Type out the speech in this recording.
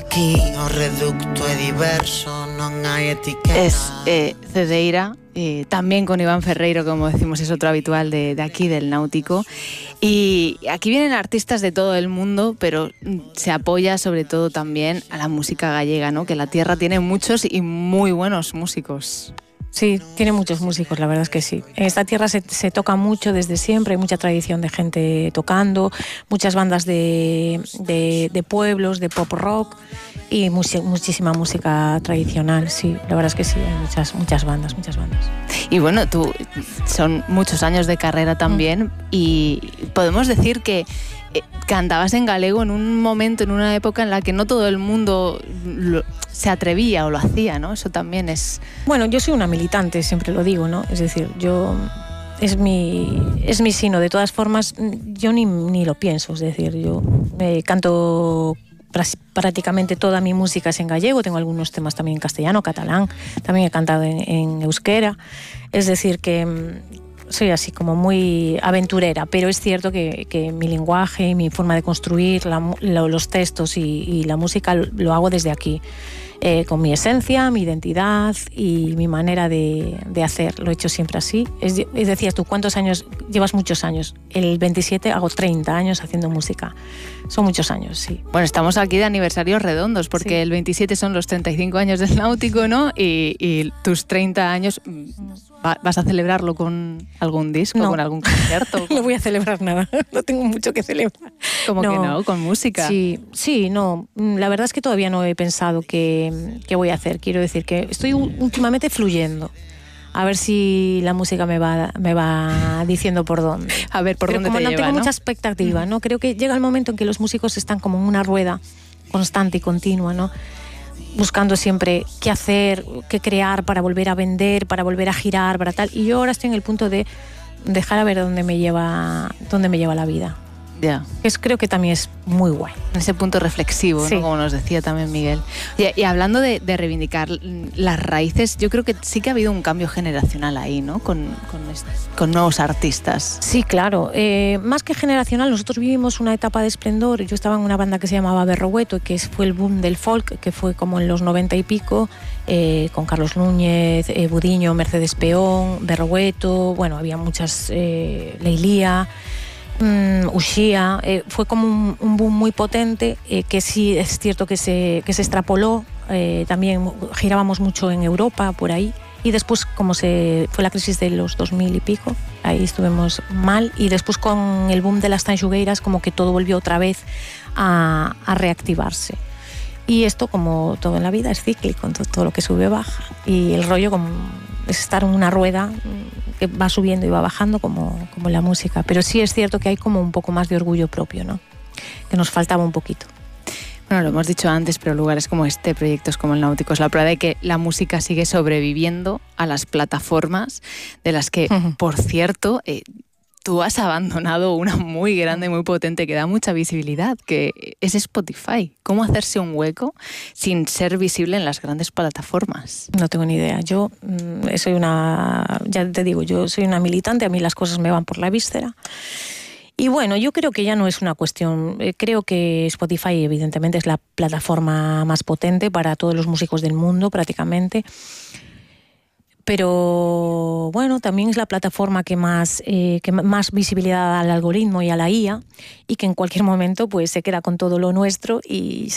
aquí o reducto é diverso, non hai etiqueta. Es Cedeira, también con Iván Ferreiro, como decimos, es otro habitual de aquí, del Náutico. Y aquí vienen artistas de todo el mundo, pero se apoya sobre todo también a la música gallega, ¿no? Que la tierra tiene muchos y muy buenos músicos. Sí, tiene muchos músicos, la verdad es que sí. En esta tierra se toca mucho desde siempre, hay mucha tradición de gente tocando, muchas bandas de pueblos, de pop rock y muchísima música tradicional, sí, la verdad es que sí, hay muchas bandas. Y bueno, tú son muchos años de carrera también y podemos decir que cantabas en galego en un momento, en una época en la que no todo el mundo se atrevía o lo hacía, ¿no? Eso también es... Bueno, yo soy una militante, siempre lo digo, ¿no? Es decir, es mi sino. De todas formas, yo ni lo pienso. Es decir, yo canto prácticamente toda mi música es en gallego. Tengo algunos temas también en castellano, catalán. También he cantado en euskera. Es decir, que soy así como muy aventurera, pero es cierto que mi lenguaje, mi forma de construir los textos y la música lo hago desde aquí. Con mi esencia, mi identidad y mi manera de hacer. Lo he hecho siempre así. Decías tú, ¿cuántos años? Llevas muchos años. El 27 hago 30 años haciendo música. Son muchos años, sí. Bueno, estamos aquí de aniversarios redondos, porque sí. El 27 son los 35 años del Náutico, ¿no? Y tus 30 años... ¿Vas a celebrarlo con algún disco, no. con algún concierto? No voy a celebrar nada, no tengo mucho que celebrar. ¿Cómo que no? ¿Con música? Sí, no. La verdad es que todavía no he pensado qué voy a hacer. Quiero decir que estoy últimamente fluyendo. A ver si la música me va diciendo por dónde. A ver, por dónde te lleva, Pero como no tengo mucha mucha expectativa, ¿no? Creo que llega el momento en que los músicos están como en una rueda constante y continua, ¿no? Buscando siempre qué hacer, qué crear para volver a vender, para volver a girar, para tal. Y yo ahora estoy en el punto de dejar a ver dónde me lleva la vida. Ya. Creo que también es muy guay. En ese punto reflexivo, sí. ¿No? Como nos decía también Miguel. Y hablando de reivindicar las raíces, yo creo que sí que ha habido un cambio generacional ahí, ¿no? Con nuevos artistas. Sí, claro. Más que generacional, nosotros vivimos una etapa de esplendor. Yo estaba en una banda que se llamaba Berrogueto, que fue el boom del folk, que fue como en los 90 y pico, con Carlos Núñez, Budiño, Mercedes Peón, Berrogueto, bueno, había muchas, Leilía, Uxía, fue como un boom muy potente, que sí es cierto que se extrapoló, también girábamos mucho en Europa, por ahí, y después como fue la crisis de los 2000 y pico, ahí estuvimos mal, y después con el boom de las tanxugueiras como que todo volvió otra vez a reactivarse. Y esto, como todo en la vida, es cíclico, todo lo que sube baja, y el rollo es estar en una rueda que va subiendo y va bajando como la música, pero sí es cierto que hay como un poco más de orgullo propio, ¿no? Que nos faltaba un poquito. Bueno, lo hemos dicho antes, pero lugares como proyectos como el Náutico, es la prueba de que la música sigue sobreviviendo a las plataformas, de las que, por cierto, tú has abandonado una muy grande, muy potente, que da mucha visibilidad, que es Spotify. ¿Cómo hacerse un hueco sin ser visible en las grandes plataformas? No tengo ni idea. Yo soy ya te digo, yo soy una militante, a mí las cosas me van por la víscera. Y bueno, yo creo que ya no es una cuestión, creo que Spotify evidentemente es la plataforma más potente para todos los músicos del mundo prácticamente. Pero bueno, también es la plataforma que más visibilidad da al algoritmo y a la IA, y que en cualquier momento pues se queda con todo lo nuestro y